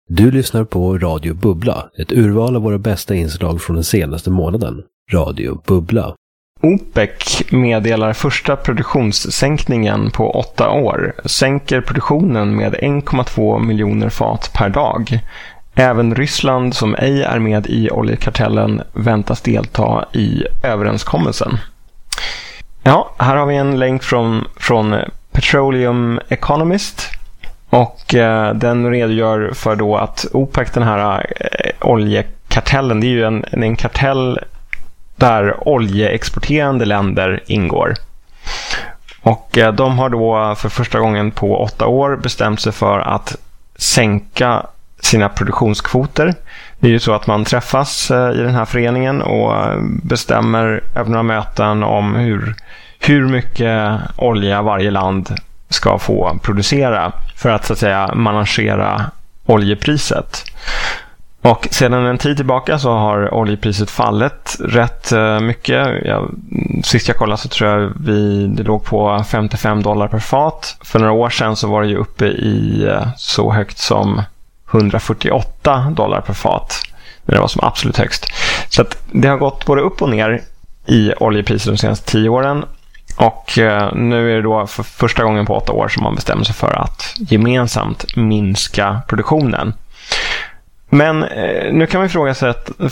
Du lyssnar på Radio Bubbla, ett urval av våra bästa inslag från den senaste månaden. Radio Bubbla. OPEC meddelar första produktionssänkningen på 8 år. Sänker produktionen med 1,2 miljoner fat per dag. Även Ryssland, som ej är med i oljekartellen, väntas delta i överenskommelsen. Ja, här har vi en länk från Petroleum Economist. Och den redogör för då att OPEC, den här oljekartellen, det är ju en kartell där oljeexporterande länder ingår. Och de har då för första gången på 8 år bestämt sig för att sänka sina produktionskvoter. Det är ju så att man träffas i den här föreningen och bestämmer över några möten om hur mycket olja varje land ska få producera för att så att säga managera oljepriset. Och sedan en tid tillbaka så har oljepriset fallit rätt mycket. Sist jag kollade så tror jag det låg på $55 per fat. För några år sedan så var det ju uppe i så högt som $148 per fat. När det var som absolut högst. Så att det har gått både upp och ner i oljepriset de senaste 10 åren. Och nu är det då för första gången på 8 år som man bestämmer sig för att gemensamt minska produktionen. Men nu kan man fråga sig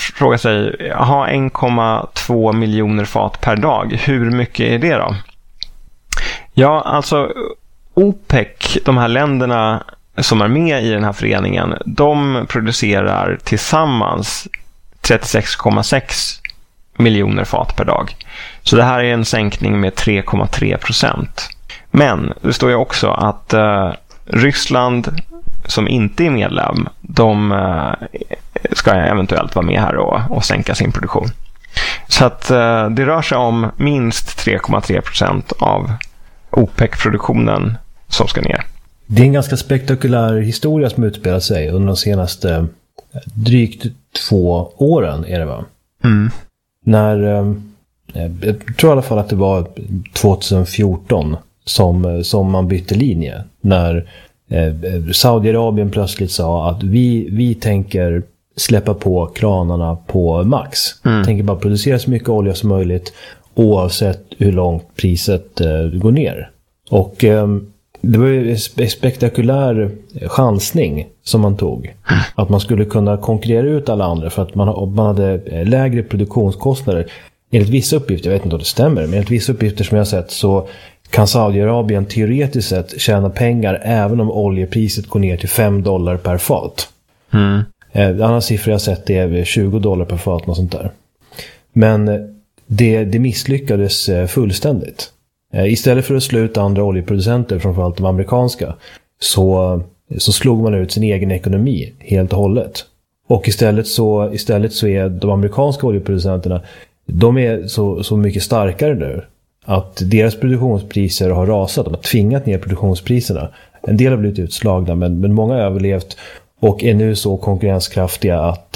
1,2 miljoner fat per dag. Hur mycket är det då? Ja, alltså OPEC, de här länderna som är med i den här föreningen, de producerar tillsammans 36,6 miljoner fat per dag. Så det här är en sänkning med 3,3%. Men det står ju också att Ryssland, som inte är medlem, de ska eventuellt vara med här och sänka sin produktion. Så att det rör sig om minst 3,3% av OPEC-produktionen som ska ner. Det är en ganska spektakulär historia som utspelar sig under de senaste drygt 2 åren, är det va? Mm. När, jag tror i alla fall att det var 2014 som man bytte linje. När Saudiarabien plötsligt sa att vi tänker släppa på kranarna på max. Tänker bara producera så mycket olja som möjligt oavsett hur långt priset går ner. Och det var ju en spektakulär chansning som man tog. Att man skulle kunna konkurrera ut alla andra för att man hade lägre produktionskostnader. Enligt vissa uppgifter, jag vet inte om det stämmer, men enligt vissa uppgifter som jag har sett så kan Saudiarabien teoretiskt sett tjäna pengar även om oljepriset går ner till $5 per fat. Andra siffror jag har sett är $20 per fat, något sånt där. Men det misslyckades fullständigt. Istället för att slå ut andra oljeproducenter, framförallt de amerikanska, så slog man ut sin egen ekonomi helt och hållet. Och istället så är de amerikanska oljeproducenterna, de är så mycket starkare nu att deras produktionspriser har rasat. De har tvingat ner produktionspriserna. En del har blivit utslagna, men många har överlevt och är nu så konkurrenskraftiga att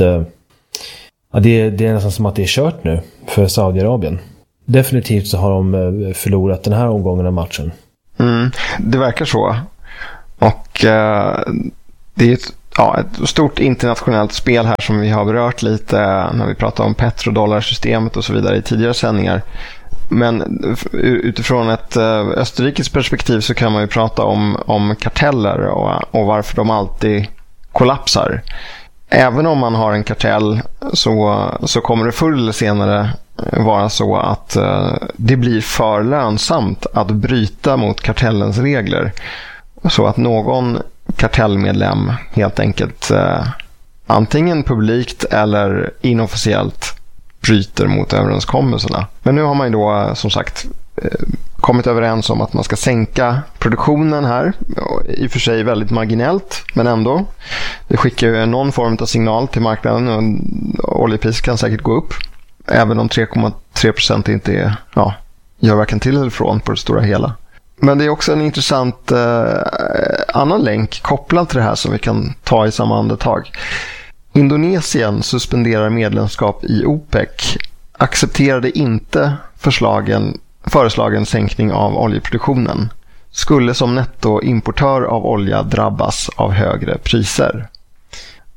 det är nästan som att det är kört nu för Saudiarabien. Definitivt så har de förlorat den här omgången av matchen. Det verkar så. Och det är ett stort internationellt spel här som vi har berört lite när vi pratar om petrodollarsystemet och så vidare i tidigare sändningar. Men utifrån ett österrikiskt perspektiv så kan man ju prata om karteller och varför de alltid kollapsar. Även om man har en kartell så kommer det förr eller senare vara så att det blir för lönsamt att bryta mot kartellens regler. Så att någon kartellmedlem helt enkelt antingen publikt eller inofficiellt bryter mot överenskommelserna. Men nu har man ju då som sagt kommit överens om att man ska sänka produktionen här. I och för sig väldigt marginellt, men ändå. Det skickar ju någon form av signal till marknaden och oljepriset kan säkert gå upp. Även om 3,3% inte gör varken till eller från på det stora hela. Men det är också en intressant annan länk kopplad till det här som vi kan ta i samma andetag. Indonesien suspenderar medlemskap i OPEC, accepterade inte föreslagen sänkning av oljeproduktionen, skulle som nettoimportör av olja drabbas av högre priser.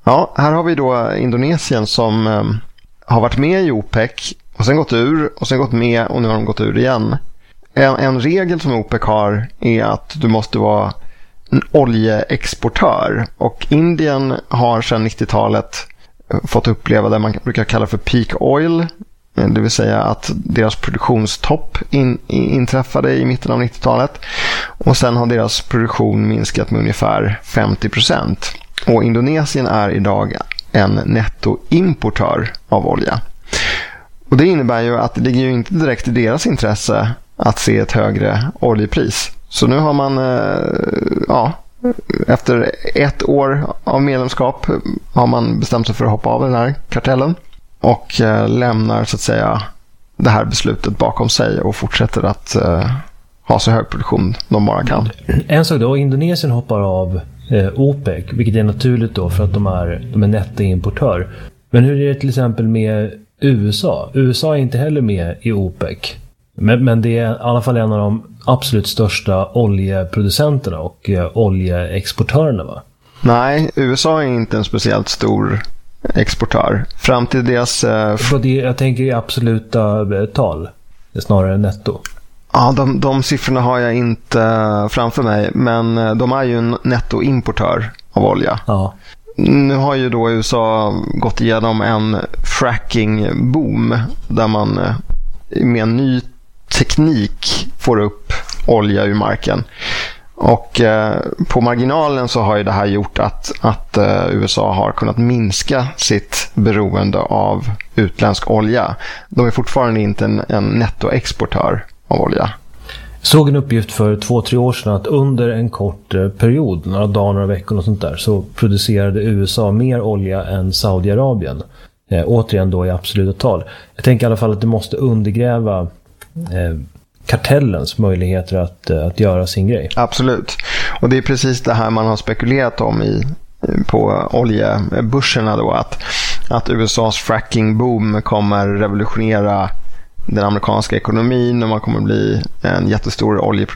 Ja, här har vi då Indonesien som har varit med i OPEC och sen gått ur och sen gått med och nu har de gått ur igen. En regel som OPEC har är att du måste vara en oljeexportör, och Indien har sedan 90-talet fått uppleva det man brukar kalla för peak oil, det vill säga att deras produktionstopp inträffade i mitten av 90-talet och sen har deras produktion minskat med ungefär 50%. Och Indonesien är idag en nettoimportör av olja. Och det innebär ju att det ligger ju inte direkt i deras intresse att se ett högre oljepris. Så nu har man, efter 1 år av medlemskap har man bestämt sig för att hoppa av den här kartellen och lämnar så att säga det här beslutet bakom sig och fortsätter att ha så hög produktion de bara kan. En sak då, Indonesien hoppar av OPEC, vilket är naturligt då för att de är nettoimportör. Men hur är det till exempel med USA? USA är inte heller med i OPEC. Men det är i alla fall en av de absolut största oljeproducenterna och oljeexportörerna, va? Nej, USA är inte en speciellt stor exportör. Fram till deras... Jag tänker i absoluta tal, snarare än netto. Ja, de siffrorna har jag inte framför mig, men de är ju en nettoimportör av olja. Ja. Nu har ju då USA gått igenom en fracking-boom där man med en ny teknik får upp olja ur marken. Och på marginalen så har ju det här gjort att USA har kunnat minska sitt beroende av utländsk olja. De är fortfarande inte en nettoexportör av olja. Jag såg en uppgift för 2-3 år sedan att under en kort period, några dagar, några veckor och sånt där, så producerade USA mer olja än Saudiarabien. Återigen då i absoluta tal. Jag tänker i alla fall att det måste undergräva kartellens möjligheter att göra sin grej. Absolut. Och det är precis det här man har spekulerat om på oljebörserna då, att USAs fracking-boom kommer revolutionera den amerikanska ekonomin och man kommer bli en jättestor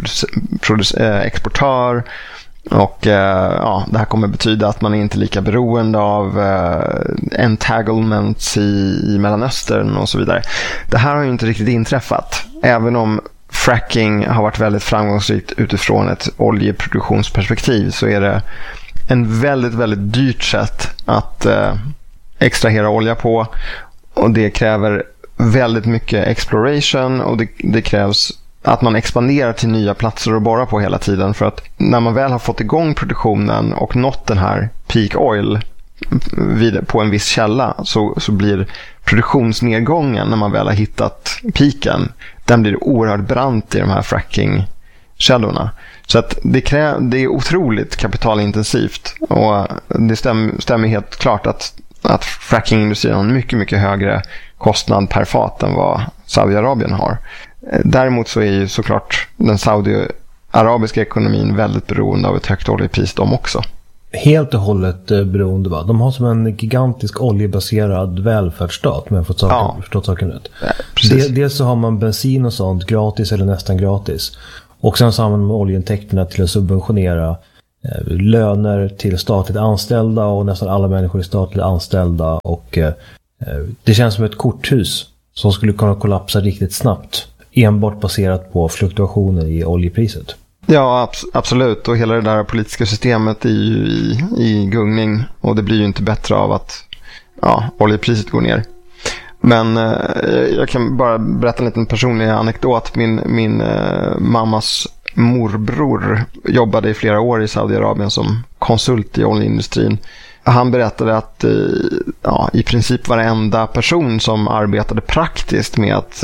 oljeexportör. Och det här kommer betyda att man är inte lika beroende av entanglements i Mellanöstern och så vidare. Det här har ju inte riktigt inträffat. Även om fracking har varit väldigt framgångsrikt utifrån ett oljeproduktionsperspektiv, så är det en väldigt, väldigt dyrt sätt att extrahera olja på. Och det kräver väldigt mycket exploration och det krävs att man expanderar till nya platser att borra på hela tiden, för att när man väl har fått igång produktionen och nått den här peak oil på en viss källa, så blir produktionsnedgången när man väl har hittat piken, den blir oerhört brant i de här fracking-källorna. Så att det är otroligt kapitalintensivt, och det stämmer helt klart att frackingindustrin har en mycket, mycket högre kostnad per fat än vad Saudiarabien har. Däremot så är ju såklart den saudiarabiska ekonomin väldigt beroende av ett högt oljepris de också. Helt och hållet beroende, va? De har som en gigantisk oljebaserad välfärdsstat, om jag har förstått saken rätt. Dels så har man bensin och sånt gratis eller nästan gratis. Och sen så använder man oljeintäkterna till att subventionera löner till statligt anställda, och nästan alla människor är statligt anställda, och det känns som ett korthus som skulle kunna kollapsa riktigt snabbt, enbart baserat på fluktuationer i oljepriset. Ja, absolut. Och hela det där politiska systemet är ju i gungning, och det blir ju inte bättre av att oljepriset går ner. Men jag kan bara berätta en liten personlig anekdot. Min mammas morbror jobbade i flera år i Saudiarabien som konsult i oljeindustrin. Han berättade att i princip varenda person som arbetade praktiskt med att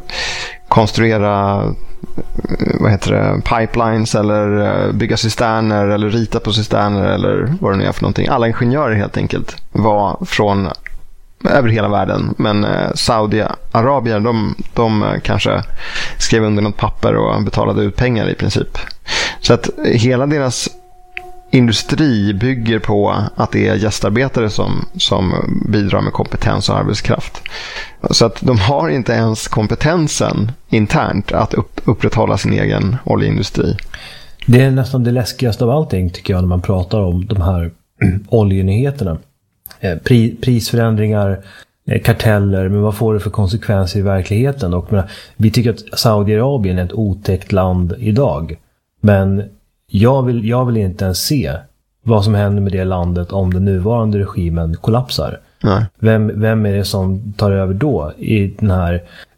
konstruera pipelines eller bygga cisterner eller rita på cisterner eller vad det nu är för någonting. Alla ingenjörer helt enkelt var från över hela världen. Men Saudiarabier, de kanske skrev under något papper och betalade ut pengar i princip. Så att hela deras industri bygger på att det är gästarbetare som bidrar med kompetens och arbetskraft. Så att de har inte ens kompetensen internt att upprätthålla sin egen oljeindustri. Det är nästan det läskigaste av allting, tycker jag, när man pratar om de här oljenyheterna. prisförändringar, karteller, men vad får det för konsekvenser i verkligheten? Och vi tycker att Saudiarabien är ett otäckt land idag, men jag vill inte ens se vad som händer med det landet om den nuvarande regimen kollapsar. Nej. Vem är det som tar över då i den här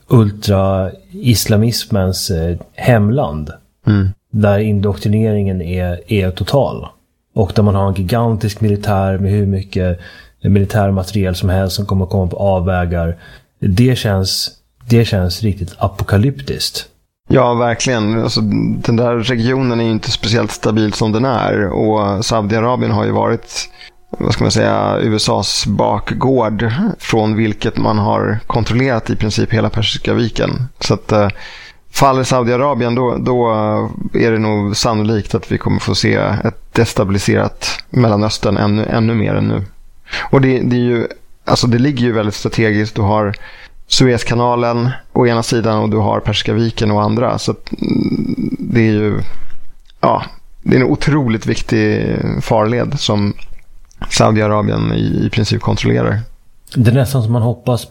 ultra-islamismens hemland? Där indoktrineringen är total. Och där man har en gigantisk militär med hur mycket militär materiel som helst som kommer komma på avvägar. Det känns riktigt apokalyptiskt. Ja, verkligen. Alltså, den där regionen är ju inte speciellt stabil som den är. Och Saudiarabien har ju varit, vad ska man säga, USAs bakgård från vilket man har kontrollerat i princip hela Persiska viken. Så att faller Saudiarabien då är det nog sannolikt att vi kommer få se ett destabiliserat Mellanöstern ännu mer än nu. Och det är ju, alltså det ligger ju väldigt strategiskt. Du har Suezkanalen å ena sidan och du har Persiska viken å andra. Så att det är ju, ja, det är en otroligt viktig farled som Saudiarabien i princip kontrollerar. Det är nästan som man hoppas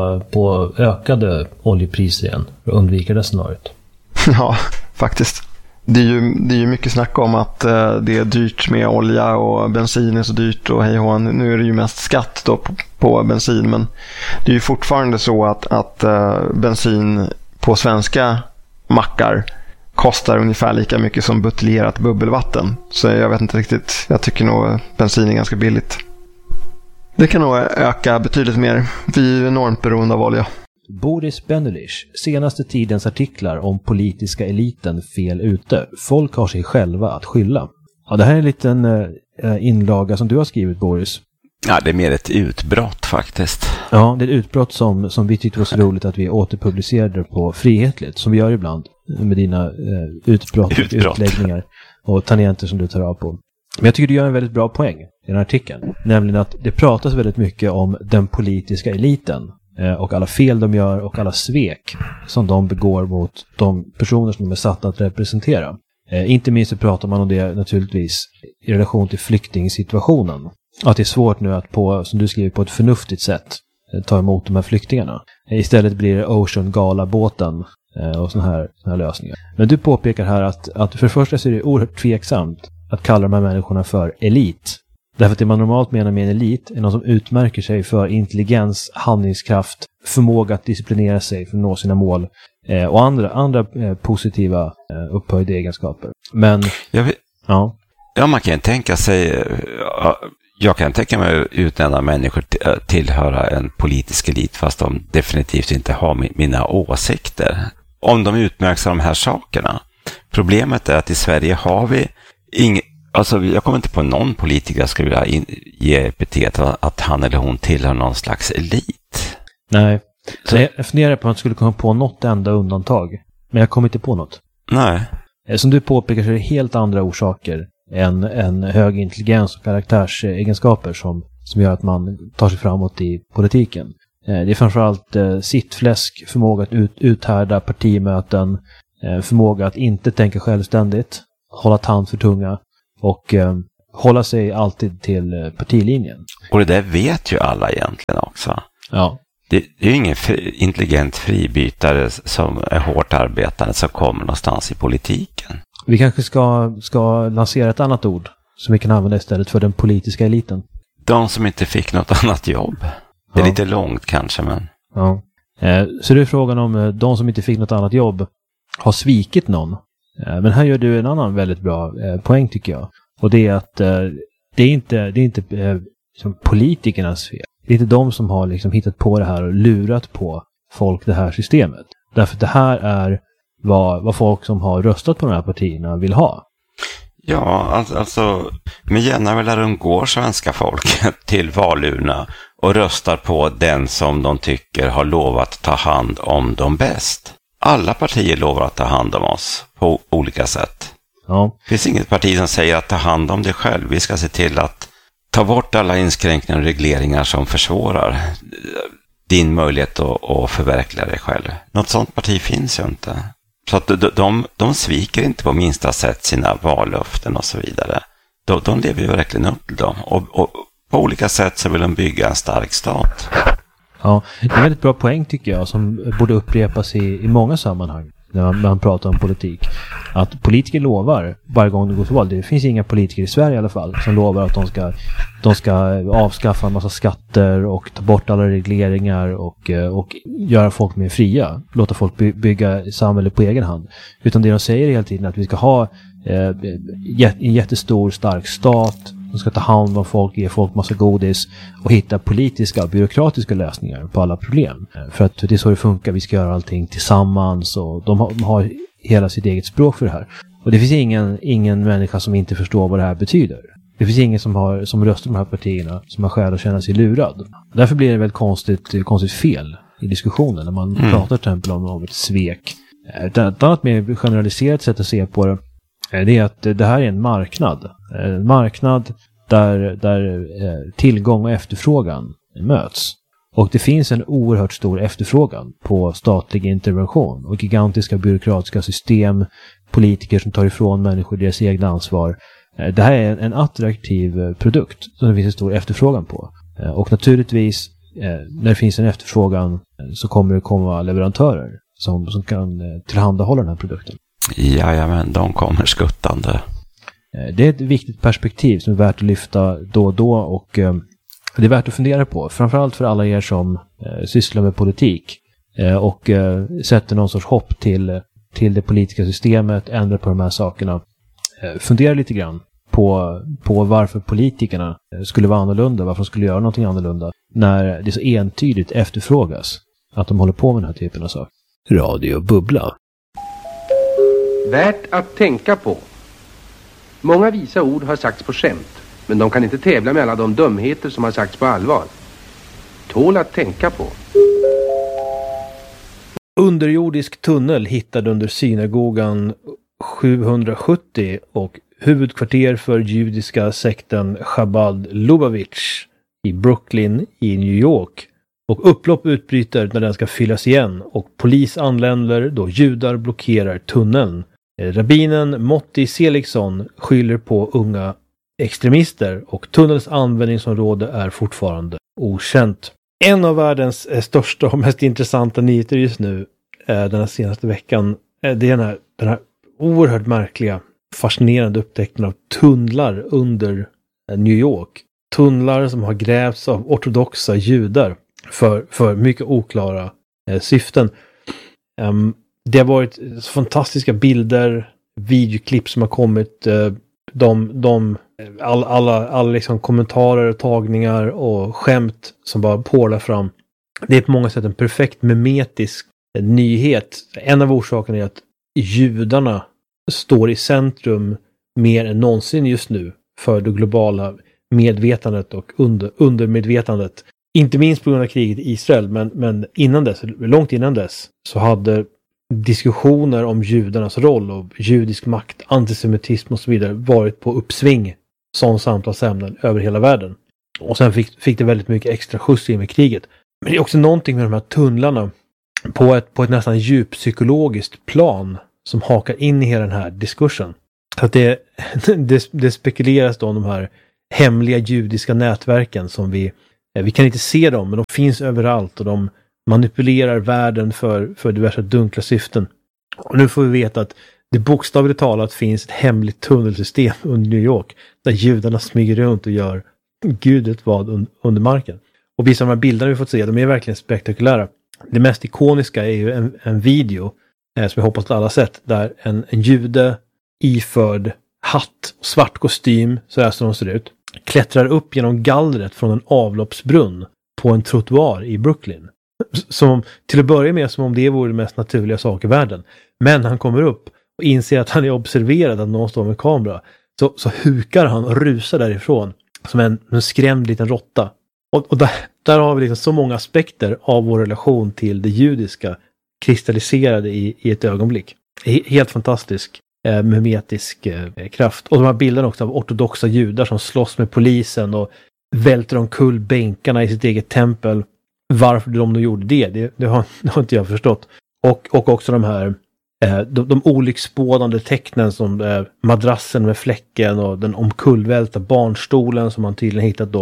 på ökade oljepriser igen för att undvika det scenariot. Ja, faktiskt. Det är ju mycket snack om att det är dyrt med olja och bensin är så dyrt och hej och nu är det ju mest skatt då på bensin, men det är ju fortfarande så att bensin på svenska mackar kostar ungefär lika mycket som buteljerat bubbelvatten. Så jag vet inte riktigt, jag tycker nog bensin är ganska billigt. Det kan nog öka betydligt mer. Vi är enormt beroende av olja. Boris Benulich, senaste tidens artiklar om politiska eliten fel ute. Folk har sig själva att skylla. Ja, det här är en liten inlaga som du har skrivit, Boris. Ja, det är mer ett utbrott faktiskt. Ja, det är ett utbrott som vi tyckte var så roligt att vi återpublicerade på Frihetligt, som vi gör ibland med dina utbrott. Utläggningar och tangenter som du tar av på. Men jag tycker du gör en väldigt bra poäng i den här artikeln. Nämligen att det pratas väldigt mycket om den politiska eliten och alla fel de gör och alla svek som de begår mot de personer som de är satta att representera. Inte minst så pratar man om det naturligtvis i relation till flyktingsituationen. Att det är svårt nu att som du skriver, på ett förnuftigt sätt ta emot de här flyktingarna. Istället blir det Ocean Gala-båten och såna här lösningar. Men du påpekar här att för det första så är det oerhört tveksamt att kalla de här människorna för elit. Därför att det man normalt menar med en elit är någon som utmärker sig för intelligens, handlingskraft, förmåga att disciplinera sig för att nå sina mål och andra positiva upphöjda egenskaper. Men ja, man kan tänka sig, jag kan tänka mig utnämna människor tillhöra en politisk elit fast de definitivt inte har mina åsikter. Om de utmärks av de här sakerna. Problemet är att i Sverige har vi alltså jag kommer inte på någon politiker skulle vilja ge epitet att han eller hon tillhör någon slags elit. Nej, så jag funderar på att man skulle komma på något enda undantag. Men jag kommer inte på något. Nej. Som du påpekar så är det helt andra orsaker än hög intelligens och karaktärsegenskaper som gör att man tar sig framåt i politiken. Det är framförallt sittfläsk, förmåga att uthärda partimöten, förmåga att inte tänka självständigt, hålla tand för tunga och hålla sig alltid till partilinjen. Och det där vet ju alla egentligen också. Ja. Det är ju ingen intelligent fribytare som är hårt arbetande som kommer någonstans i politiken. Vi kanske ska lansera ett annat ord som vi kan använda istället för den politiska eliten. De som inte fick något annat jobb. Det är lite långt kanske, men... Ja. Så det är frågan om de som inte fick något annat jobb har svikit någon. Men här gör du en annan väldigt bra poäng tycker jag. Och det är att det är inte som politikernas fel. Det är inte de som har liksom hittat på det här och lurat på folk det här systemet. Därför att det här är vad folk som har röstat på de här partierna vill ha. Ja, alltså med jämna mellanrum går svenska folket till valurna och röstar på den som de tycker har lovat ta hand om dem bäst. Alla partier lovar att ta hand om oss på olika sätt. Ja. Det finns inget parti som säger att ta hand om dig själv. Vi ska se till att ta bort alla inskränkningar och regleringar som försvårar din möjlighet att förverkliga dig själv. Något sånt parti finns ju inte. Så att de sviker inte på minsta sätt sina vallöften och så vidare. De lever ju verkligen upp till dem. Och på olika sätt så vill de bygga en stark stat. Ja, det är en väldigt bra poäng tycker jag som borde upprepas i många sammanhang när man pratar om politik. Att politiker lovar varje gång det går till val. Det finns inga politiker i Sverige i alla fall som lovar att de ska avskaffa en massa skatter och ta bort alla regleringar och göra folk mer fria. Låta folk bygga samhället på egen hand. Utan det de säger hela tiden är att vi ska ha en jättestor stark stat. De ska ta hand om folk, ge folk massa godis och hitta politiska och byråkratiska lösningar på alla problem. För att det är så det funkar, vi ska göra allting tillsammans och de har hela sitt eget språk för det här. Och det finns ingen människa som inte förstår vad det här betyder. Det finns ingen som röstar de här partierna som har skäl att känna sig lurad. Därför blir det väldigt konstigt fel i diskussionen när man pratar till exempel om ett svek. Ett annat mer generaliserat sätt att se på det är att det här är en marknad. En marknad där tillgång och efterfrågan möts. Och det finns en oerhört stor efterfrågan på statlig intervention och gigantiska byråkratiska system, politiker som tar ifrån människor deras egna ansvar. Det här är en attraktiv produkt som det finns en stor efterfrågan på. Och naturligtvis, när det finns en efterfrågan så kommer det komma leverantörer som kan tillhandahålla den här produkten. Jajamän, de kommer skuttande. Det är ett viktigt perspektiv som är värt att lyfta då och då och det är värt att fundera på. Framförallt för alla er som sysslar med politik och sätter någon sorts hopp till det politiska systemet, ändrar på de här sakerna. Fundera lite grann på varför politikerna skulle vara annorlunda, varför de skulle göra någonting annorlunda när det så entydigt efterfrågas att de håller på med den här typen av saker. Radio Bubbla. Värt att tänka på. Många visa ord har sagts på skämt, men de kan inte tävla med alla de dumheter som har sagts på allvar. Tål att tänka på. Underjordisk tunnel hittad under synagogan 770 och huvudkvarter för judiska sekten Chabad Lubavitch i Brooklyn i New York. Och upplopp utbryter när den ska fyllas igen och polis anländer då judar blockerar tunneln. Rabbinen Motti Seliksson skyller på unga extremister och tunnelns användningsområde är fortfarande okänt. En av världens största och mest intressanta nyheter just nu den här senaste veckan det är den här oerhört märkliga, fascinerande upptäckten av tunnlar under New York. Tunnlar som har grävts av ortodoxa judar för mycket oklara syften. Det har varit fantastiska bilder, videoklipp som har kommit, alla liksom kommentarer, tagningar och skämt som bara porlar fram. Det är på många sätt en perfekt memetisk nyhet. En av orsakerna är att judarna står i centrum mer än någonsin just nu för det globala medvetandet och undermedvetandet. Inte minst på grund av kriget i Israel, men innan dess, långt innan dess, så hade diskussioner om judarnas roll och judisk makt, antisemitism och så vidare varit på uppsving som samtalsämnen över hela världen. Och sen fick det väldigt mycket extra skjuts in med kriget. Men det är också någonting med de här tunnlarna på ett nästan djuppsykologiskt plan som hakar in i hela den här diskursen. Att det spekuleras då om de här hemliga judiska nätverken som vi kan inte se dem, men de finns överallt och de manipulerar världen för diverse dunkla syften. Och nu får vi veta att det bokstavligt talat finns ett hemligt tunnelsystem under New York där judarna smyger runt och gör gudet vad under marken. Och vissa av de här bilderna vi fått se, de är verkligen spektakulära. Det mest ikoniska är ju en video som jag hoppas att alla sett, där en jude iförd hatt och svart kostym, så här som de ser ut, klättrar upp genom gallret från en avloppsbrunn på en trottoar i Brooklyn. Som till att börja med som om det vore det mest naturliga sak i världen. Men han kommer upp och inser att han är observerad av någon står med kamera. Så hukar han och rusar därifrån som en skrämd liten råtta. Och där har vi liksom så många aspekter av vår relation till det judiska kristalliserade i ett ögonblick. Helt fantastisk memetisk kraft. Och de här bilderna också av ortodoxa judar som slåss med polisen och välter omkull bänkarna i sitt eget tempel. Varför de gjorde det har inte jag förstått. Och också de här de olycksbådande tecknen som madrassen med fläcken och den omkullvälta barnstolen som man tydligen hittat då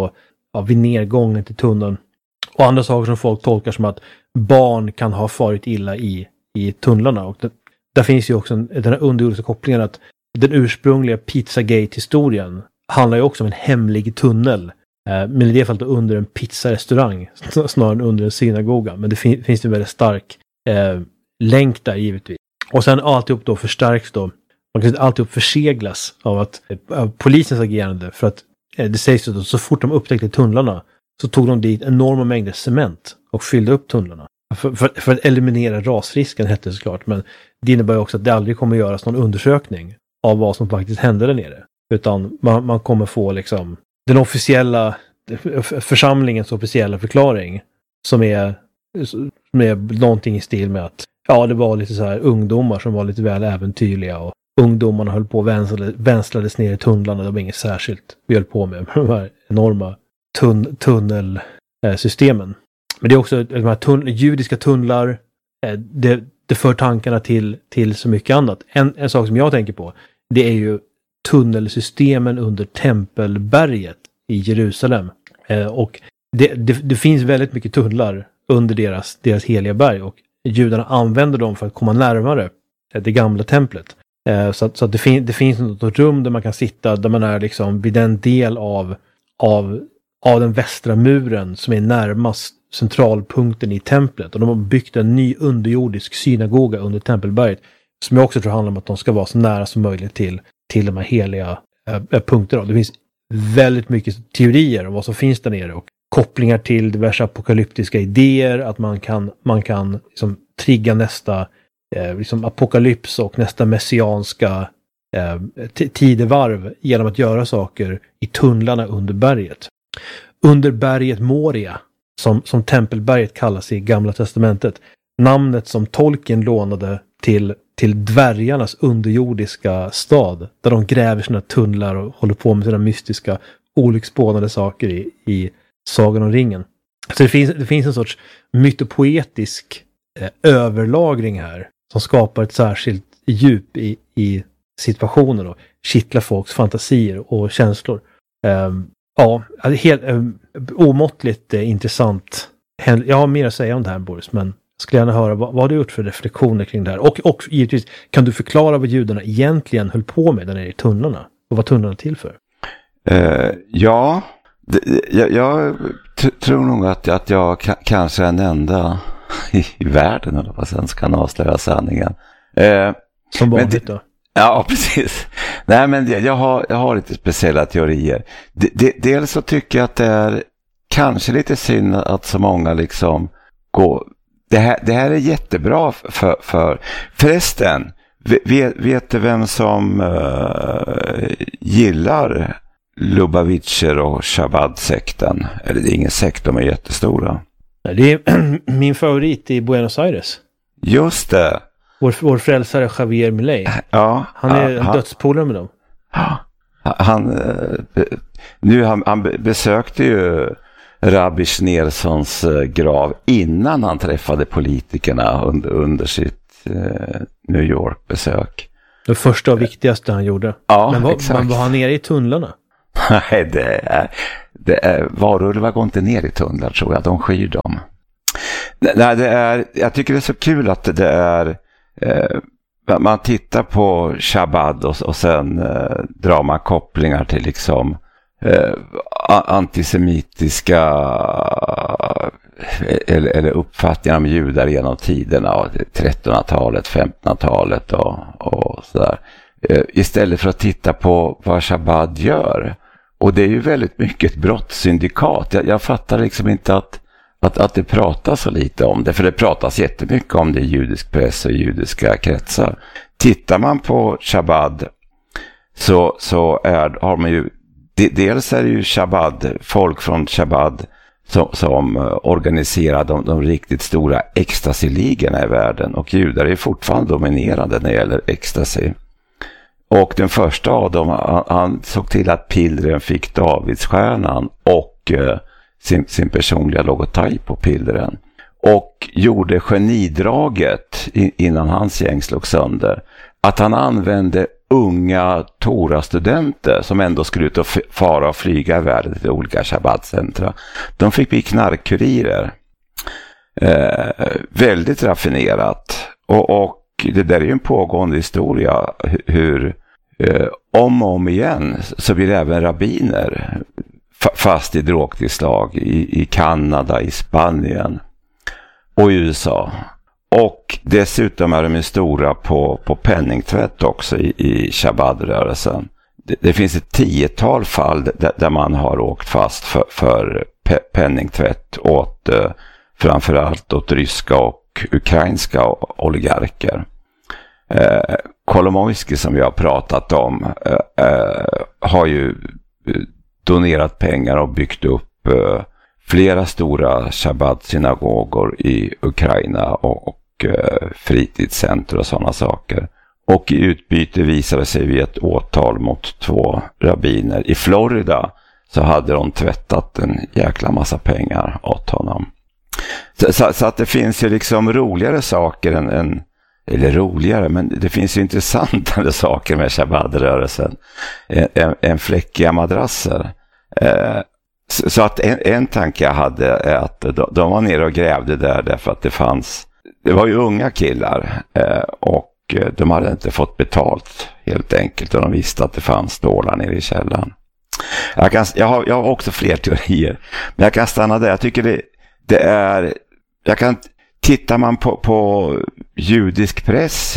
vid nedgången till tunneln. Och andra saker som folk tolkar som att barn kan ha farit illa i tunnlarna. Och där finns ju också den här underjordiska kopplingen att den ursprungliga Pizzagate-historien handlar ju också om en hemlig tunnel. Men i det fallet under en pizzarestaurang snarare än under en synagoga. Men det finns en väldigt stark länk där givetvis. Och sen alltihop då förstärks då. Man kan alltihop förseglas av polisens agerande. För att det sägs att så fort de upptäckte tunnlarna så tog de dit enorma mängder cement och fyllde upp tunnlarna. För att eliminera rasrisken hette det såklart. Men det innebär också att det aldrig kommer göras någon undersökning av vad som faktiskt hände där nere. Utan man kommer få liksom den officiella församlingens officiella förklaring som är någonting i stil med att det var lite så här ungdomar som var lite väl äventyrliga och ungdomarna höll på och vänslades ner i tunnlarna. Det var inget särskilt vi höll på med de här enorma tunnelsystemen. Men det är också de här judiska tunnlar, det för tankarna till så mycket annat. En sak som jag tänker på, det är ju tunnelsystemen under Tempelberget i Jerusalem. Och det finns väldigt mycket tunnlar under deras heliga berg och judarna använder dem för att komma närmare det gamla templet. Så att det finns något rum där man kan sitta, där man är liksom vid den del av den västra muren som är närmast centralpunkten i templet. Och de har byggt en ny underjordisk synagoga under Tempelberget som jag också tror handlar om att de ska vara så nära som möjligt till de här heliga punkterna. Det finns väldigt mycket teorier om vad som finns där nere och kopplingar till diverse apokalyptiska idéer, att man kan liksom trigga nästa liksom apokalyps och nästa messianska tidevarv genom att göra saker i tunnlarna under berget. Under berget Moria, som Tempelberget kallas i Gamla testamentet, namnet som Tolkien lånade till dvärgarnas underjordiska stad, där de gräver sina tunnlar och håller på med sina mystiska olycksbådande saker i Sagan om ringen. Så det finns en sorts mytopoetisk överlagring här som skapar ett särskilt djup i situationen och kittlar folks fantasier och känslor. Helt omåttligt intressant. Jag har mer att säga om det här, Boris, men jag skulle gärna höra vad har du gjort för reflektioner kring det här? Och givetvis, kan du förklara vad judarna egentligen höll på med där nere i tunnlarna? Och vad tunnlarna till för? Jag tror nog att jag kanske är den enda i världen, eller vad sen kan avslöja sanningen. Som vanligt då? Ja, precis. Nej, men jag har lite speciella teorier. Dels så tycker jag att det är kanske lite synd att så många liksom går. Det här är jättebra för förresten, vet du vem som gillar Lubavitcher och Chabad-sekten? Eller det är ingen sekt, de är jättestora. Det är min favorit i Buenos Aires. Just det. Vår frälsare Javier Milei. Ja, han är en dödspolare med dem. Han besökte ju Rabbi Schneersons grav innan han träffade politikerna under sitt New York-besök. Det första och viktigaste han gjorde. Ja, men exakt. Var han nere i tunnlarna? Nej, det är varulvar går inte ner i tunnlar, tror jag. De skyr dem. Nej, jag tycker det är så kul att det är man tittar på Chabad och sen drar man kopplingar till liksom antisemitiska eller uppfattningar om judar genom tiderna, 1300-talet, 1500-talet och sådär. Istället för att titta på vad Chabad gör. Och det är ju väldigt mycket ett brottssyndikat. Jag fattar liksom inte att det pratas så lite om det. För det pratas jättemycket om det i judisk press och judiska kretsar. Tittar man på Chabad så har man ju, dels är det ju Chabad, folk från Chabad som organiserar de riktigt stora ecstasy-ligorna i världen. Och judar är fortfarande dominerande när det gäller ecstasy. Och den första av dem, han såg till att pillren fick Davidsstjärnan och sin personliga logotyp på pillren. Och gjorde genidraget innan hans gäng slog sönder. Att han använde unga Tora-studenter som ändå skulle ut och fara och flyga i världen till olika Shabbat-centra. De fick bli knarkkurirer. Väldigt raffinerat. Och det där är ju en pågående historia hur om och om igen så blir det även rabbiner fast i drogtillslag i Kanada, i Spanien och i USA. Och dessutom är de stora på penningtvätt också i Chabad-rörelsen. Det finns ett 10-tal fall där man har åkt fast för penningtvätt åt framförallt åt ryska och ukrainska oligarker. Kolomoisky som jag har pratat om har ju donerat pengar och byggt upp flera stora Shabbat-synagogor i Ukraina och fritidscenter och sådana saker. Och i utbyte visade sig vid ett åtal mot 2 rabbiner i Florida så hade de tvättat en jäkla massa pengar åt honom. Så att det finns ju liksom roligare saker än eller roligare, men det finns ju intressantare saker med Shabbat-rörelsen än fläckiga madrasser. Så att en tanke jag hade är att de var nere och grävde där därför att det var ju unga killar och de hade inte fått betalt helt enkelt och de visste att det fanns stålar nere i källaren. Jag har också fler teorier, men jag kan stanna där. Jag tycker tittar man på judisk press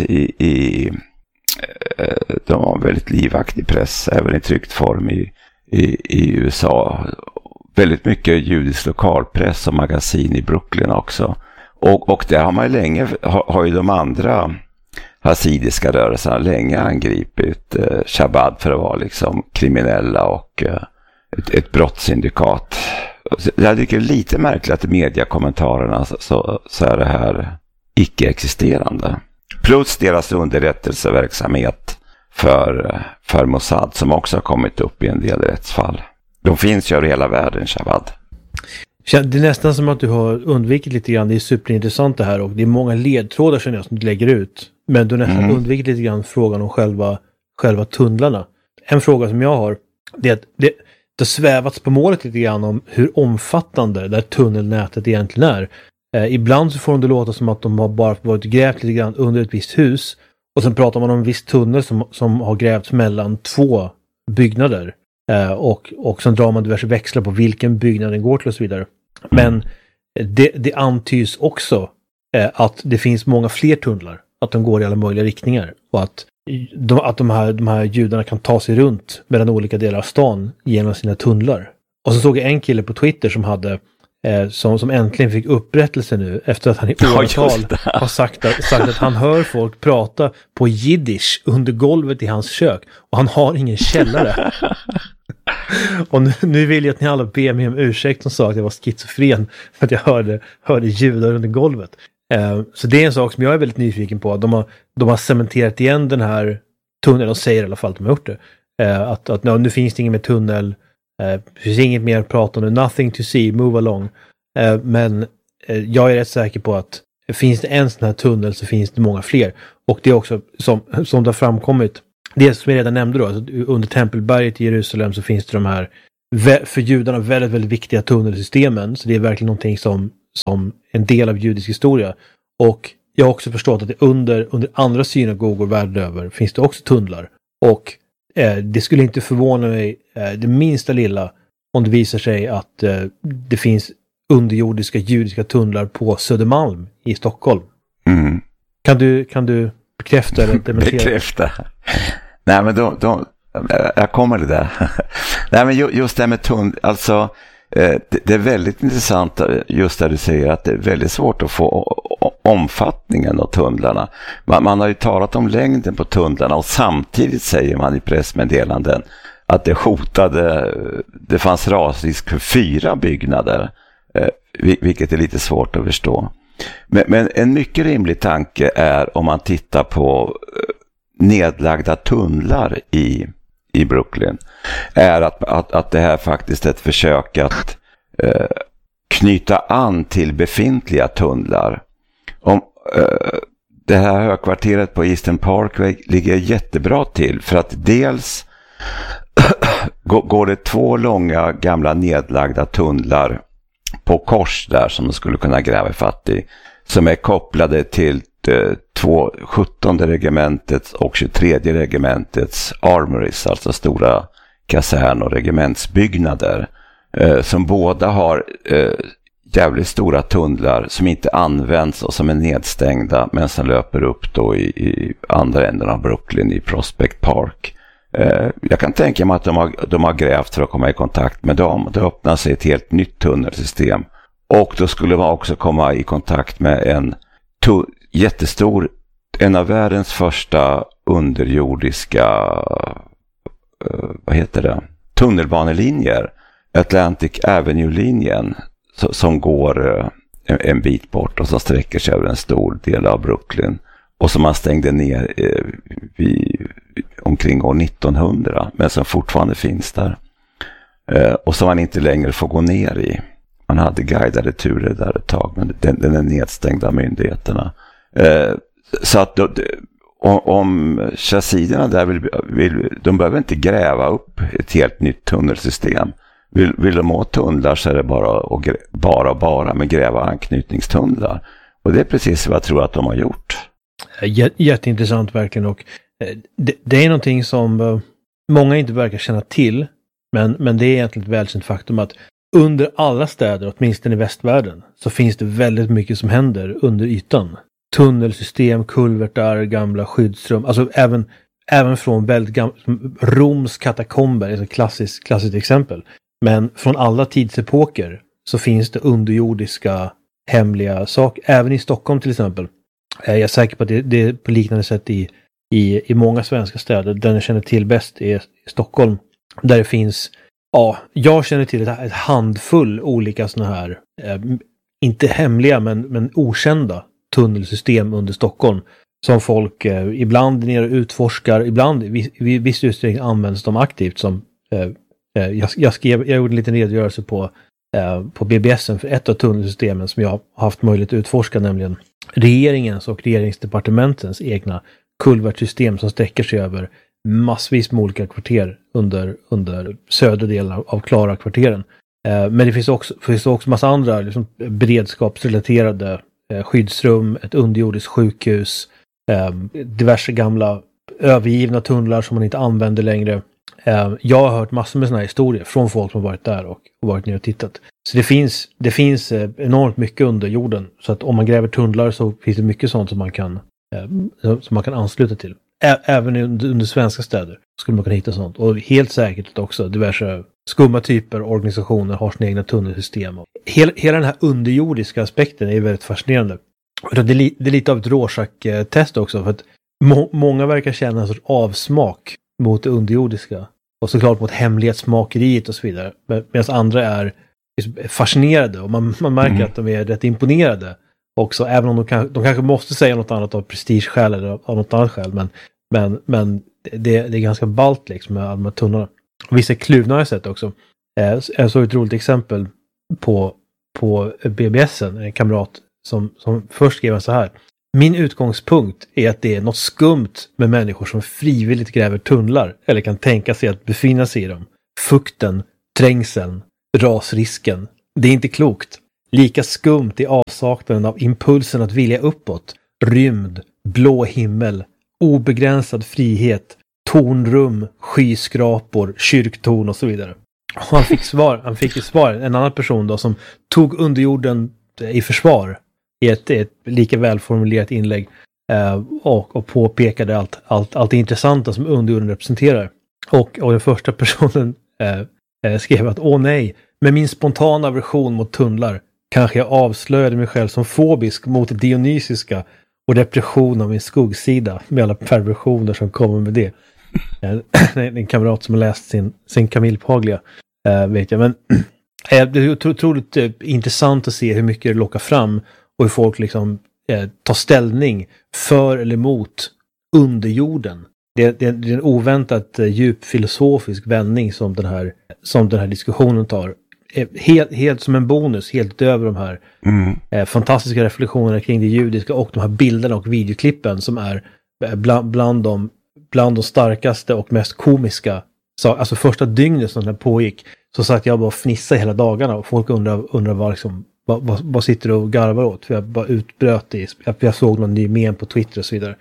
de har väldigt livaktig press även i tryckt form i USA. Väldigt mycket judisk lokalpress och magasin i Brooklyn också. Och där har man länge, har ju de andra hasidiska rörelserna länge angripit Chabad för att vara liksom kriminella och ett brottssyndikat. Jag tycker det är lite märkligt att i mediekommentarerna så är det här icke-existerande. Plus deras underrättelseverksamhet för Mossad som också har kommit upp i en del rättsfall. De finns ju över hela världen, Chabad. Det är nästan som att du har undvikit lite grann. Det är superintressant det här och det är många ledtrådar som du lägger ut. Men du har nästan undvikit lite grann frågan om själva tunnlarna. En fråga som jag har det är att det har svävats på målet lite grann om hur omfattande det här tunnelnätet egentligen är. Ibland så får det låta som att de har bara varit grävt lite grann under ett visst hus. Och sen pratar man om en viss tunnel som har grävts mellan 2 byggnader. Och sen drar man diverse växlar på vilken byggnad den går till och så vidare. Men det antyds också att det finns många fler tunnlar. Att de går i alla möjliga riktningar. Och att de här judarna kan ta sig runt mellan olika delar av stan genom sina tunnlar. Och så såg jag en kille på Twitter som hade som äntligen fick upprättelse nu efter att han i åratal har sagt att han hör folk prata på jiddisch under golvet i hans kök och han har ingen källare. Och nu vill jag att ni alla ber mig om ursäkt som sa att jag var schizofren för att jag hörde ljudar under golvet. Så det är en sak som jag är väldigt nyfiken på. De har cementerat igen den här tunneln, de säger i alla fall att de har gjort det. Att nu finns det ingen mer tunnel. Det finns inget mer att prata om. Nothing to see, move along. Men jag är rätt säker på att finns det en sån här tunnel så finns det många fler. Och det är också som det har framkommit. Det som jag redan nämnde då. Alltså under Tempelberget i Jerusalem så finns det de här för judarna väldigt, väldigt viktiga tunnelsystemen. Så det är verkligen någonting som en del av judisk historia. Och jag har också förstått att det under andra synagogor världen över finns det också tunnlar. Och det skulle inte förvåna mig det minsta lilla om det visar sig att det finns underjordiska judiska tunnlar på Södermalm i Stockholm. Mm. Kan du bekräfta eller dementera? Bekräfta. Nej, men jag kommer till det. Nej, men just det med tunnlar, alltså det är väldigt intressant just där du säger att det är väldigt svårt att få omfattningen av tunnlarna. Man har ju talat om längden på tunnlarna och samtidigt säger man i pressmeddelanden att det fanns rasrisk för 4 byggnader, vilket är lite svårt att förstå. Men en mycket rimlig tanke är om man tittar på nedlagda tunnlar i Brooklyn är att det här faktiskt är ett försök att knyta an till befintliga tunnlar. det här högkvarteret på Eastern Parkway ligger jättebra till, för att dels går det 2 långa gamla nedlagda tunnlar på kors där som de skulle kunna gräva fatt i, som är kopplade till 17:e regementets och 23:e regementets armories, alltså stora kasern- och regementsbyggnader, som båda har jävligt stora tunnlar som inte används och som är nedstängda, men som löper upp då i andra änden av Brooklyn i Prospect Park. Jag kan tänka mig att de har grävt för att komma i kontakt med dem. Det öppnar sig ett helt nytt tunnelsystem. Och då skulle man också komma i kontakt med en jättestor, en av världens första underjordiska tunnelbanelinjer, Atlantic Avenue-linjen, som går en bit bort och som sträcker sig över en stor del av Brooklyn, och som man stängde ner omkring år 1900, men som fortfarande finns där, och som man inte längre får gå ner i. Man hade guidade turer där ett tag, men den är nedstängd av myndigheterna. Så att om chassiderna där de behöver inte gräva upp ett helt nytt tunnelsystem. Vill de ha tunnlar så är det bara med gräva anknytningstunnlar. Och det är precis vad jag tror att de har gjort. Jätteintressant verkligen, och det är någonting som många inte verkar känna till, men det är egentligen ett välkänt faktum att under alla städer, åtminstone i västvärlden, så finns det väldigt mycket som händer under ytan. Tunnelsystem, kulvertar, gamla skyddsrum, alltså även från väldigt gamla, Roms katakomber är ett klassiskt exempel. Men från alla tidsepoker så finns det underjordiska hemliga saker. Även i Stockholm till exempel. Jag är säker på att det är på liknande sätt i många svenska städer. Den jag känner till bäst är Stockholm. Där det finns, jag känner till ett handfull olika såna här, inte hemliga men okända tunnelsystem under Stockholm. Som folk ibland ner och utforskar, ibland i viss utsträckning används de aktivt som jag gjorde en liten redogörelse på BBS:en för ett av tunnelsystemen som jag har haft möjlighet att utforska, nämligen regeringens och regeringsdepartementens egna kulvertsystem som sträcker sig över massvis med olika kvarter under södra delen av Klara-kvarteren. Men det finns också massa andra liksom, beredskapsrelaterade skyddsrum, ett underjordiskt sjukhus, diverse gamla övergivna tunnlar som man inte använder längre. Jag har hört massor med såna här historier från folk som har varit där och varit ner och tittat. Så det finns enormt mycket under jorden. Så att om man gräver tunnlar så finns det mycket sånt som man kan ansluta till. Även under svenska städer skulle man kunna hitta sånt. Och helt säkert också diverse skumma typer och organisationer har sina egna tunnelsystem. Hela den här underjordiska aspekten är väldigt fascinerande. Det är lite av ett Rorschach-test också, för att många verkar känna en sorts avsmak mot det underjordiska. Och såklart mot hemlighetsmakeriet och så vidare. Medan andra är fascinerade och man märker att de är rätt imponerade också. Även om de kanske måste säga något annat av prestigeskäl eller av något annat skäl. Men det är ganska ballt liksom med alla tunnlarna. Och vissa kluvna har jag sett också. Jag såg ett roligt exempel på BBS:en. En kamrat som först skrev så här: min utgångspunkt är att det är något skumt med människor som frivilligt gräver tunnlar eller kan tänka sig att befinna sig i dem. Fukten, trängseln, rasrisken. Det är inte klokt. Lika skumt är avsaknaden av impulsen att vilja uppåt. Rymd, blå himmel, obegränsad frihet, tornrum, skyskrapor, kyrktorn och så vidare. Och han fick svar. En annan person då som tog underjorden i försvar i ett lika välformulerat inlägg och påpekade allt det intressanta som underjorden representerar. Och den första personen skrev att nej, med min spontana aversion mot tunnlar kanske jag avslöjade mig själv som fobisk mot det dionysiska och depression av min skuggsida med alla perversioner som kommer med det. En kamrat som har läst sin Camille Paglia, vet jag. Men det är otroligt intressant att se hur mycket det lockar fram och hur folk liksom tar ställning för eller emot underjorden. Det är en oväntat djup filosofisk vändning som den här diskussionen tar. helt som en bonus, helt över de här fantastiska reflektionerna kring det judiska och de här bilderna och videoklippen som är bland de starkaste och mest komiska. Så, alltså första dygnet som den pågick så satt jag bara och fnissade hela dagarna och folk undrar vad liksom, vad sitter du och garvar åt? För jag bara utbröt i, jag såg någon ny mem på Twitter och så vidare.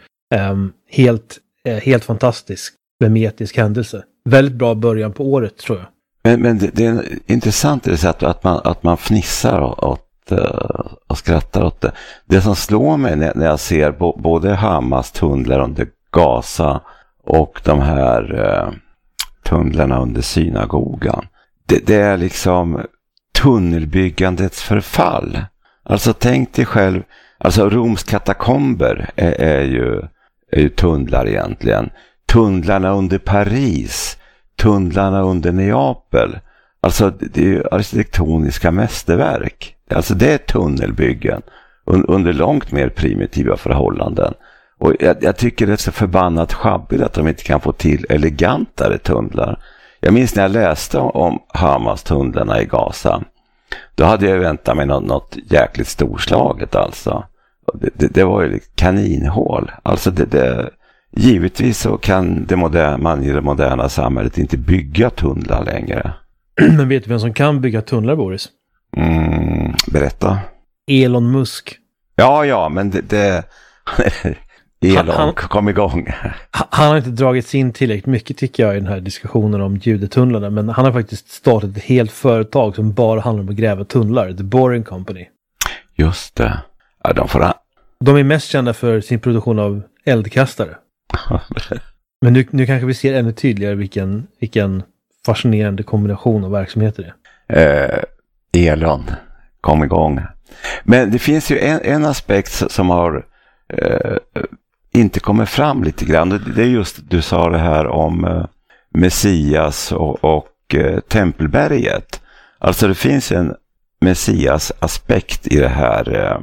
Helt fantastisk memetisk händelse. Väldigt bra början på året, tror jag. Men det är intressant det sätt att man fnissar åt och skrattar åt det. Det som slår mig när jag ser både Hamas tunnlar under Gaza och de här tunnlarna under synagogan. Det är liksom tunnelbyggandets förfall. Alltså tänk dig själv, alltså Roms katakomber är ju tunnlar egentligen. Tunnlarna under Paris, tunnlarna under Neapel. Alltså det är ju arkitektoniska mästerverk. Alltså det är tunnelbyggen under långt mer primitiva förhållanden. Och jag tycker det är så förbannat schabbigt att de inte kan få till elegantare tunnlar. Jag minns när jag läste om Hamas tunnlarna i Gaza. Då hade jag väntat mig något jäkligt storslaget alltså. Det var ju kaninhål. Alltså givetvis så kan man i det moderna samhället inte bygga tunnlar längre. Men vet du vem som kan bygga tunnlar, Boris? Berätta. Elon Musk. Ja, men det Elon kom igång. Han har inte dragits in tillräckligt mycket, tycker jag, i den här diskussionen om judetunnlarna. Men han har faktiskt startat ett helt företag som bara handlar om att gräva tunnlar. The Boring Company. Just det. Ja, de är mest kända för sin produktion av eldkastare. Men nu kanske vi ser ännu tydligare vilken fascinerande kombination av verksamheter det är. Elon kom igång. Men det finns ju en aspekt som har inte kommer fram lite grann. Det är just, du sa det här om Messias och Tempelberget. Alltså det finns en Messias-aspekt i det här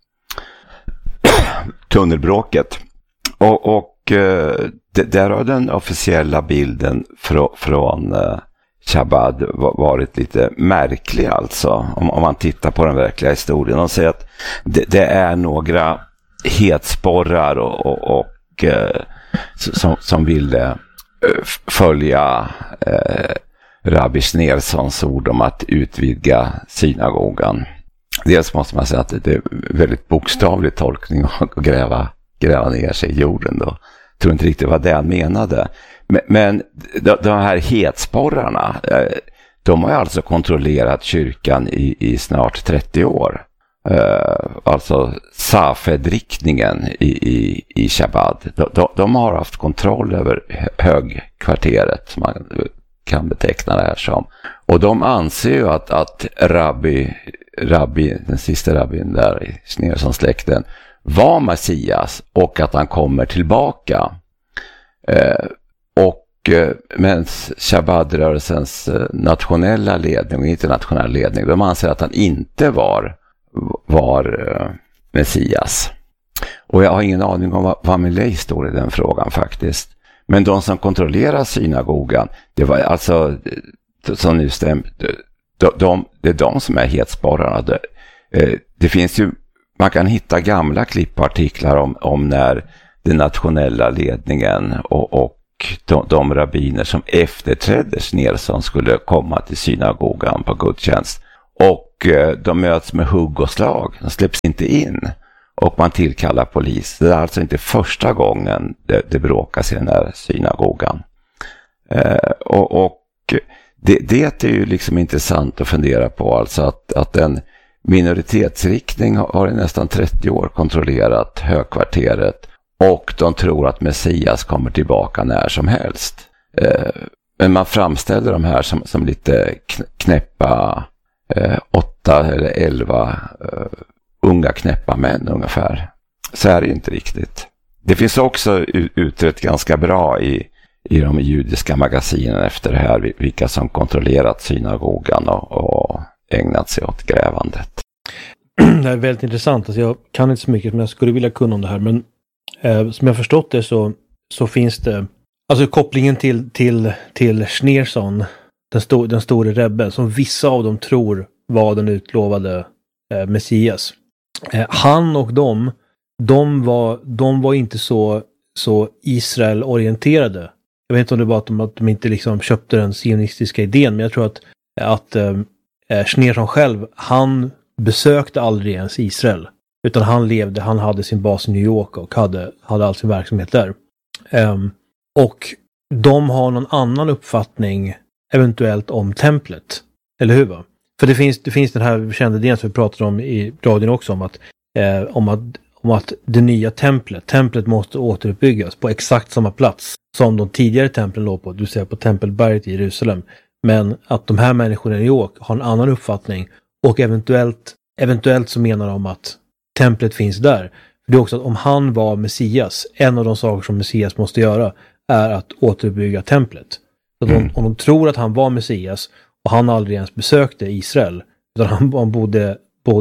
tunnelbråket. Och där har den officiella bilden från Chabad varit lite märklig alltså. Om man tittar på den verkliga historien. De säger att det är några hetsporrar som ville följa Rabbi Schneersons ord om att utvidga synagogan. Dels måste man säga att det är väldigt bokstavlig tolkning att gräva ner sig i jorden då. Jag tror inte riktigt vad det han menade. Men de här hetsporrarna, de har alltså kontrollerat kyrkan i snart 30 år. Alltså Safed-riktningen i Chabad. De har haft kontroll över högkvarteret, som man kan beteckna det här som. Och de anser ju att rabbi, den sista rabbin där i Schneersons-släkten, var Messias och att han kommer tillbaka. Men Chabad-rörelsens nationella ledning och internationella ledning, de anser att han inte var Messias. Och jag har ingen aning om vad Milley står i den frågan faktiskt. Men de som kontrollerar synagogan, det var alltså, som nu stämmer, det är de som är hetsporrarna. Det finns ju, man kan hitta gamla klippartiklar om när den nationella ledningen och de rabbiner som efterträdde Schneerson skulle komma till synagogan på gudstjänst. Och de möts med hugg och slag. De släpps inte in. Och man tillkallar polis. Det är alltså inte första gången det bråkas i den här synagogan. Det är ju liksom intressant att fundera på. Alltså att en minoritetsriktning har i nästan 30 år kontrollerat högkvarteret. Och de tror att Messias kommer tillbaka när som helst. Men man framställer de här som lite knäppa 8 eller 11 unga knäppa män ungefär. Så är det inte riktigt. Det finns också utrett ganska bra i de judiska magasinen efter det här, vilka som kontrollerat synagogan och ägnat sig åt grävandet. Det är väldigt intressant. Alltså jag kan inte så mycket, men jag skulle vilja kunna om det här. Men som jag förstått det så finns det, alltså kopplingen till Schneerson den store rebben som vissa av dem tror var den utlovade Messias. Han och de var inte så Israel-orienterade. Jag vet inte om det var att de inte liksom köpte den sionistiska idén, men jag tror att Schneerson själv, han besökte aldrig ens Israel. Utan han hade sin bas i New York och hade all sin verksamhet där. Och de har någon annan uppfattning eventuellt om templet. Eller hur va? För det finns den här kända idén som vi pratade om i radion också om att det nya templet måste återuppbyggas på exakt samma plats som de tidigare templen låg på, du säger på Tempelberget i Jerusalem. Men att de här människorna i New York har en annan uppfattning och eventuellt så menar de att templet finns där. För det är också att om han var Messias, en av de saker som Messias måste göra är att återuppbygga templet. Så om de tror att han var Messias och han aldrig ens besökte Israel, utan han bodde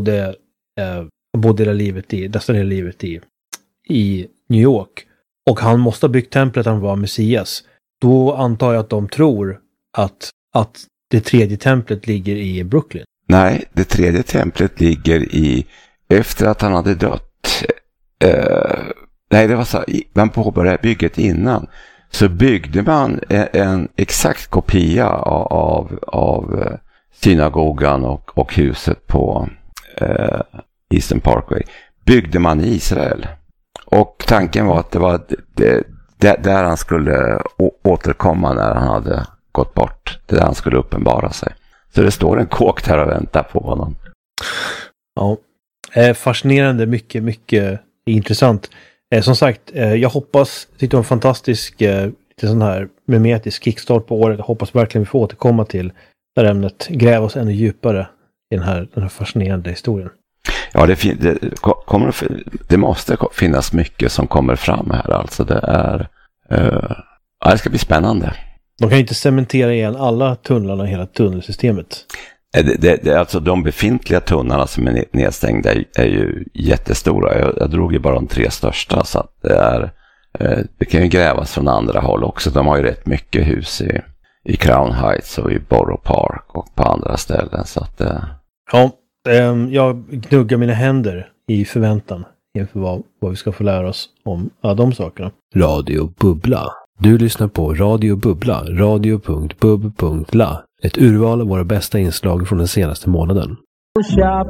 nästan hela livet i New York och han måste ha byggt templet att han var Messias, då antar jag att de tror att det tredje templet ligger i Brooklyn. Nej, det tredje templet ligger efter att han hade dött. Nej, det var så. Man påbörjade bygget innan. Så byggde man en exakt kopia av synagogan och huset på Eastern Parkway. Byggde man i Israel. Och tanken var att det var där han skulle återkomma när han hade gått bort. Det där han skulle uppenbara sig. Så det står en kåk där och väntar på honom. Ja, fascinerande, mycket, mycket intressant. Som sagt, jag hoppas, det var en fantastisk sån här mimetisk kickstart på året. Jag hoppas verkligen vi får återkomma till det här ämnet, gräva oss ännu djupare i den här fascinerande historien. Ja, det måste finnas mycket som kommer fram här. Alltså det ska bli spännande. De kan inte cementera igen alla tunnlarna i hela tunnelsystemet. Alltså de befintliga tunnlarna som är nedstängda är ju jättestora. Jag drog ju bara de 3 största, så att det kan ju grävas från andra håll också. De har ju rätt mycket hus i Crown Heights och i Borough Park och på andra ställen. Så att, ja, jag gnuggar mina händer i förväntan inför vad vi ska få lära oss om de sakerna. Radio Bubbla. Du lyssnar på Radio Bubbla, radio.bub.la. Ett urval av våra bästa inslag från den senaste månaden. Shop